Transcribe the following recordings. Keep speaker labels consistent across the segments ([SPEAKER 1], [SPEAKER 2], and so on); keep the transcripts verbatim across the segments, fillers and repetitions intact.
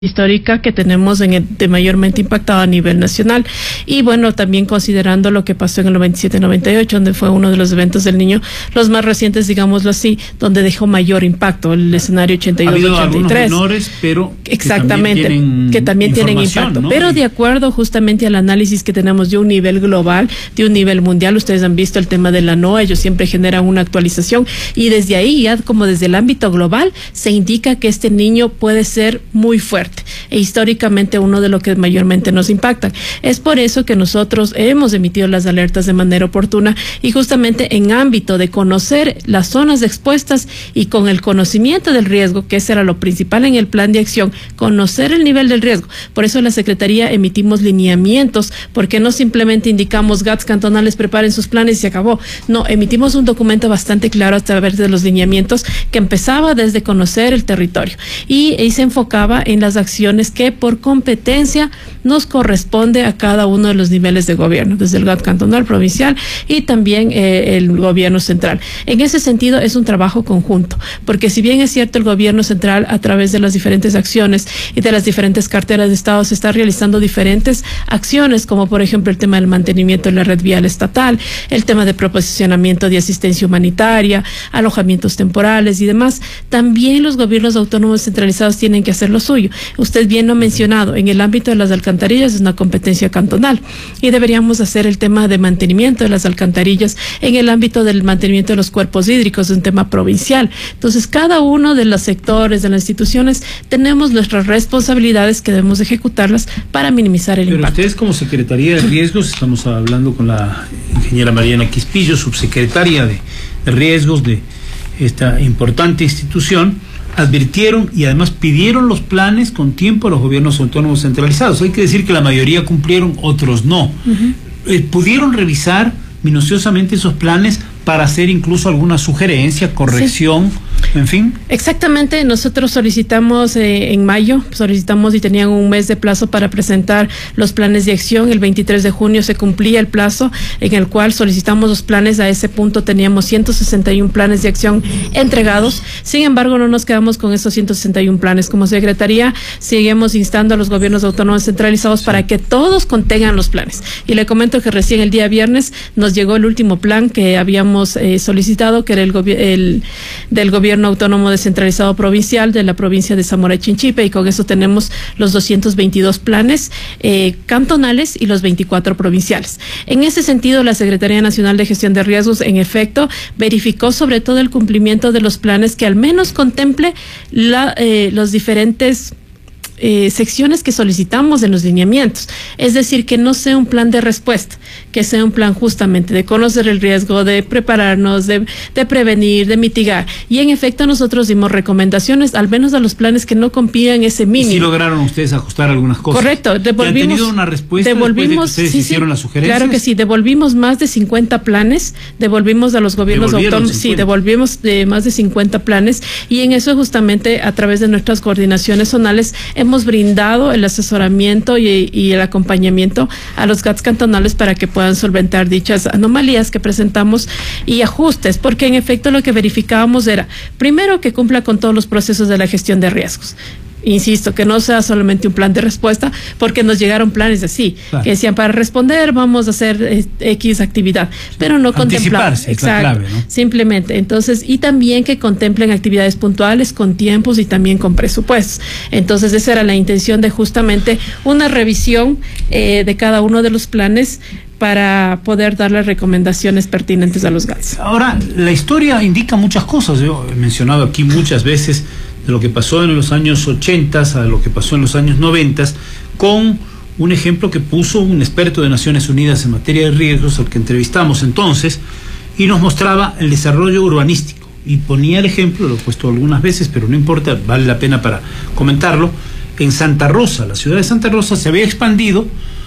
[SPEAKER 1] histórica que tenemos en el, de mayormente impactado a nivel nacional. Y bueno, también considerando lo que pasó en el noventa y siete noventa y ocho, donde fue uno de los eventos del niño, los más recientes, digámoslo así, donde dejó mayor impacto, el escenario ochenta y dos ochenta y tres.
[SPEAKER 2] Menores, pero
[SPEAKER 1] exactamente, que también tienen, que también tienen impacto. ¿No? Pero de acuerdo justamente al análisis que tenemos de un nivel global, de un nivel mundial, ustedes han visto el tema de la NOAA, ellos siempre generan una actualización, y desde ahí, ya como desde el ámbito global, se indica que este niño puede ser muy fuerte. E históricamente uno de lo que mayormente nos impacta. Es por eso que nosotros hemos emitido las alertas de manera oportuna y justamente en ámbito de conocer las zonas expuestas y con el conocimiento del riesgo, que ese era lo principal en el plan de acción, conocer el nivel del riesgo. Por eso en la Secretaría emitimos lineamientos, porque no simplemente indicamos G A Ts cantonales preparen sus planes y se acabó. No, emitimos un documento bastante claro a través de los lineamientos que empezaba desde conocer el territorio y, y se enfocaba en las acciones que por competencia nos corresponde a cada uno de los niveles de gobierno, desde el G A T cantonal, provincial y también eh, el gobierno central. En ese sentido es un trabajo conjunto, porque si bien es cierto el gobierno central a través de las diferentes acciones y de las diferentes carteras de Estado se está realizando diferentes acciones, como por ejemplo el tema del mantenimiento de la red vial estatal, el tema de proposicionamiento de asistencia humanitaria, alojamientos temporales y demás, también los gobiernos autónomos centralizados tienen que hacer lo suyo. Usted bien lo ha mencionado, en el ámbito de las alcantarillas es una competencia cantonal y deberíamos hacer el tema de mantenimiento de las alcantarillas en el ámbito del mantenimiento de los cuerpos hídricos, es un tema provincial. Entonces, cada uno de los sectores, de las instituciones, tenemos nuestras responsabilidades que debemos ejecutarlas para minimizar el
[SPEAKER 2] Pero
[SPEAKER 1] impacto.
[SPEAKER 2] ustedes como Secretaría de Riesgos, estamos hablando con la ingeniera Mariana Quispillo, subsecretaria de, de Riesgos de esta importante institución, advirtieron y además pidieron los planes con tiempo a los gobiernos autónomos centralizados. Hay que decir que la mayoría cumplieron, otros no. Uh-huh. Eh, ¿Pudieron revisar minuciosamente esos planes para hacer incluso alguna sugerencia, corrección, sí, en fin?
[SPEAKER 1] Exactamente, nosotros solicitamos eh, en mayo, solicitamos y tenían un mes de plazo para presentar los planes de acción. El veintitrés de junio se cumplía el plazo en el cual solicitamos los planes. A ese punto teníamos ciento sesenta y uno planes de acción entregados. Sin embargo, no nos quedamos con esos ciento sesenta y uno planes. Como Secretaría, seguimos instando a los gobiernos autónomos centralizados, sí, para que todos contengan los planes. Y le comento que recién el día viernes nos llegó el último plan que habíamos eh, solicitado, que era el, el del gobierno autónomo descentralizado provincial de la provincia de Zamora y Chinchipe, y con eso tenemos los doscientos veintidós planes eh, cantonales y los veinticuatro provinciales. En ese sentido, la Secretaría Nacional de Gestión de Riesgos, en efecto, verificó sobre todo el cumplimiento de los planes que al menos contemple la, eh, los diferentes Eh, secciones que solicitamos en los lineamientos, es decir, que no sea un plan de respuesta, que sea un plan justamente de conocer el riesgo, de prepararnos, de, de prevenir, de mitigar, y en efecto nosotros dimos recomendaciones, al menos a los planes que no cumplían ese mínimo.
[SPEAKER 2] ¿Sí lograron ustedes ajustar algunas cosas?
[SPEAKER 1] Correcto, devolvimos.
[SPEAKER 2] ¿Han tenido una respuesta
[SPEAKER 1] devolvimos,
[SPEAKER 2] después de que ustedes
[SPEAKER 1] sí,
[SPEAKER 2] hicieron
[SPEAKER 1] sí,
[SPEAKER 2] las sugerencias?
[SPEAKER 1] Claro que sí, devolvimos más de cincuenta planes, devolvimos a los gobiernos autónomos, sí, devolvimos de más de cincuenta planes, y en eso justamente a través de nuestras coordinaciones zonales hemos Hemos brindado el asesoramiento y, y el acompañamiento a los G A Ts cantonales para que puedan solventar dichas anomalías que presentamos y ajustes, porque en efecto lo que verificábamos era, primero, que cumpla con todos los procesos de la gestión de riesgos. Insisto, que no sea solamente un plan de respuesta, porque nos llegaron planes así, claro, que decían para responder vamos a hacer eh, X actividad, pero no contemplaban. Exacto, clave, ¿no? Simplemente. Entonces, y también que contemplen actividades puntuales con tiempos y también con presupuestos. Entonces, esa era la intención de justamente una revisión eh, de cada uno de los planes para poder dar las recomendaciones pertinentes a los G A Ts.
[SPEAKER 2] Ahora, la historia indica muchas cosas. Yo he mencionado aquí muchas veces de lo que pasó en los años ochenta a lo que pasó en los años noventa, con un ejemplo que puso un experto de Naciones Unidas en materia de riesgos, al que entrevistamos entonces, y nos mostraba el desarrollo urbanístico. Y ponía el ejemplo, lo he puesto algunas veces, pero no importa, vale la pena para comentarlo. En Santa Rosa, la ciudad de Santa Rosa se había expandido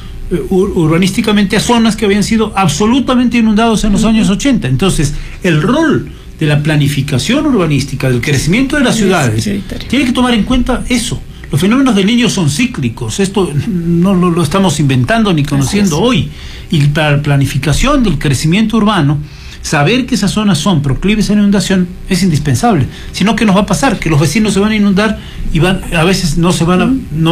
[SPEAKER 2] ur urbanísticamente a zonas que habían sido absolutamente inundados en los años ochenta. Entonces, el rol de la planificación urbanística, del crecimiento de las ciudades, tiene que tomar en cuenta eso. Los fenómenos del niño son cíclicos, esto no lo, lo estamos inventando ni conociendo hoy, y para la planificación del crecimiento urbano saber que esas zonas son proclives a la inundación es indispensable. Si no, ¿qué nos va a pasar? Que los vecinos se van a inundar y van, a veces no se van a... No